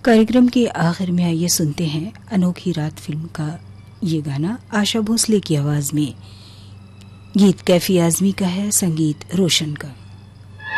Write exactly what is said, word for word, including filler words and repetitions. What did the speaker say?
कार्यक्रम के आखिर में आइए सुनते हैं अनोखी रात फिल्म का ये गाना आशा भोसले की आवाज में। गीत कैफी आजमी का है, संगीत रोशन का।